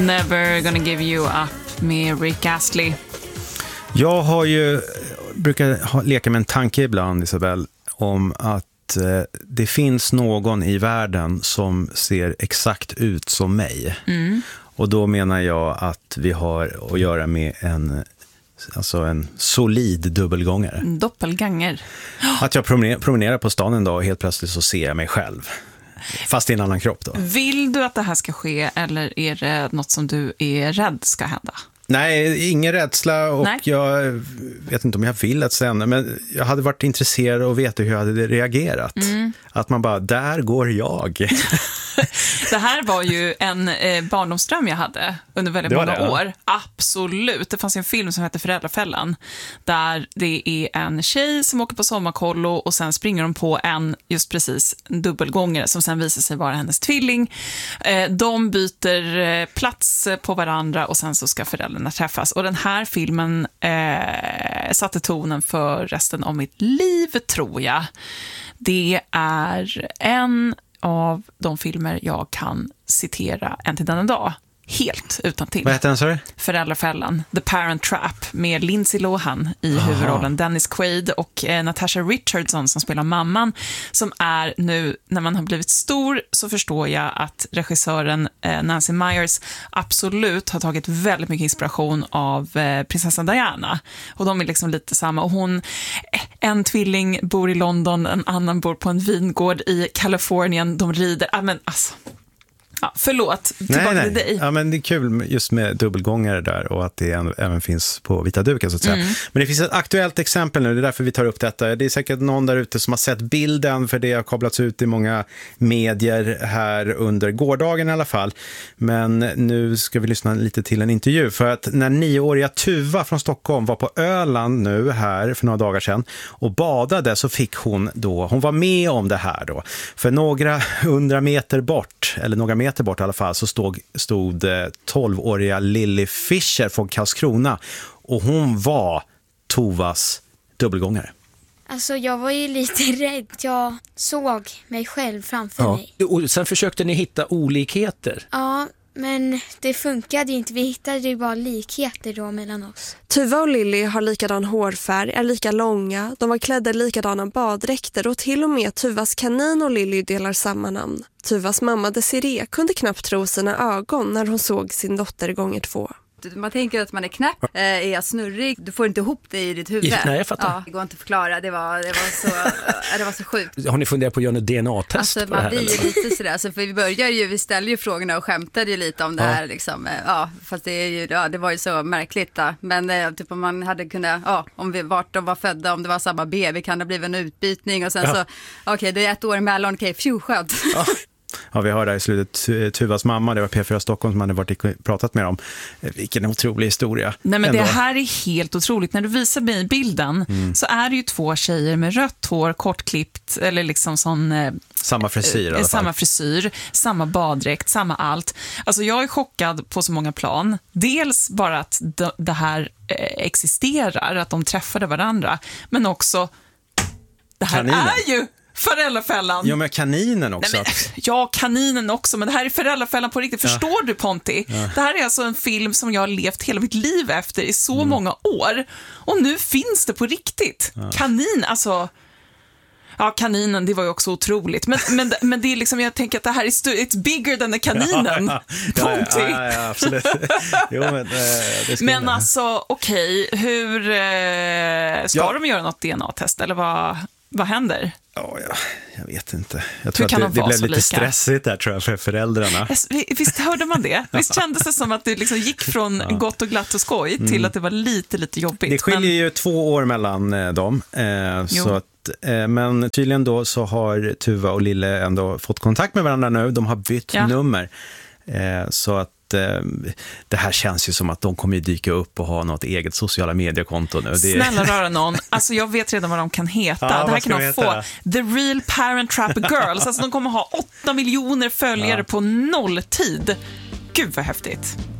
Never gonna give you up med Rick Astley. Jag brukar leka med en tanke ibland, Isabel, om att det finns någon i världen som ser exakt ut som mig. Och då menar jag att vi har att göra med en solid dubbelgångare. Doppelganger. Att jag promenerar på stan en dag och helt plötsligt så ser jag mig själv. Fast i en annan kropp då. Vill du att det här ska ske eller är det något som du är rädd ska hända? Nej, ingen rädsla och jag vet inte om jag vill att säga, men jag hade varit intresserad och veta hur jag hade reagerat. Att man bara, där går jag. Det här var ju en barndomsdröm jag hade under väldigt många år. Absolut. Det fanns en film som heter Föräldrafällan där det är en tjej som åker på sommarkollo och sen springer de på en dubbelgångare som sen visar sig vara hennes tvilling. De byter plats på varandra och sen så ska föräldrarna träffas. Och den här filmen satte tonen för resten av mitt liv, tror jag. Det är en av de filmer jag kan citera än till denna dag. Helt utan till. Vad heter den, sorry? Föräldrafällan, The Parent Trap, med Lindsay Lohan i huvudrollen, Dennis Quaid och Natasha Richardson som spelar mamman, som är nu, när man har blivit stor så förstår jag att regissören Nancy Meyers absolut har tagit väldigt mycket inspiration av prinsessan Diana. Och de är liksom lite samma. Och en tvilling bor i London, en annan bor på en vingård i Kalifornien. De rider, Ja, förlåt, tillbaka till dig. Ja, men det är kul just med dubbelgångare där och att det även finns på vita duken så att säga. Men det finns ett aktuellt exempel nu, det är därför vi tar upp detta. Det är säkert någon där ute som har sett bilden, för det har kablats ut i många medier här under gårdagen i alla fall. Men nu ska vi lyssna lite till en intervju, för att när 9-åriga Tuva från Stockholm var på Öland nu här för några dagar sedan och badade, så fick hon var med om det här då. För några 100 meter bort, eller några meter bort i alla fall, så stod 12-åriga Lily Fischer från Karlskrona, och hon var Tovas dubbelgångare. Alltså jag var ju lite rädd. Jag såg mig själv framför mig. Och sen försökte ni hitta olikheter. Ja, men det funkade inte. Vi hittade ju bara likheter då mellan oss. Tuva och Lily har likadan hårfärg, är lika långa, de var klädda likadana baddräkter och till och med Tuvas kanin och Lily delar samma namn. Tuvas mamma Desiree kunde knappt tro sina ögon när hon såg sin dotter gånger 2. Man tänker att man är knäpp, är jag snurrig, du får inte ihop det i ditt huvud. Nej, jag fattar. Ja, det går inte att förklara, det var så sjukt. Har ni funderat på att göra ett DNA-test alltså, på det här? Man blir ju lite sådär, alltså, för vi ställde ju frågorna och skämtade ju lite om det här liksom. Fast det var ju så märkligt då. Men typ om man hade kunnat, vart de var födda, om det var samma BB, kan det bli en utbytning och sen så, okej, det är 1 år emellan, skönt. Ja, vi hörde i slutet Tuvas mamma, det var P4 Stockholm som hade varit och pratat med dem. Vilken otrolig historia. Nej, men det här är helt otroligt. När du visar mig bilden så är det ju 2 tjejer med rött hår, kortklippt, eller liksom sån... samma frisyr i alla fall. Samma frisyr, samma baddräkt, samma allt. Alltså jag är chockad på så många plan. Dels bara att det här existerar, att de träffade varandra. Men också, det här är ju... Föräldrafällan. Ja, men kaninen också. Nej, kaninen också, men det här är Föräldrafällan på riktigt. Förstår du, Ponti? Ja. Det här är alltså en film som jag har levt hela mitt liv efter i så många år. Och nu finns det på riktigt. Ja. Kanin, alltså... Ja, kaninen, det var ju också otroligt. Men det är liksom, jag tänker att det här är it's bigger than the kaninen. Ponti. Ja, absolut. Jo, men alltså, okej, hur ska de göra något DNA-test? Eller vad händer? Ja, jag vet inte. Jag tror att det blev lite stressigt där, tror jag, för föräldrarna. Visst hörde man det? Visst kändes det som att det liksom gick från gott och glatt och skoj till att det var lite jobbigt? Det skiljer ju 2 år mellan dem. Så att, men tydligen då så har Tuva och Lille ändå fått kontakt med varandra nu. De har bytt nummer. Så att det här känns ju som att de kommer ju dyka upp och ha något eget sociala mediekonto nu. Snälla röra någon. Alltså jag vet redan vad de kan heta. Det här kan de få. The Real Parent Trap Girls. Alltså de kommer ha 8 miljoner följare på nolltid. Gud vad häftigt.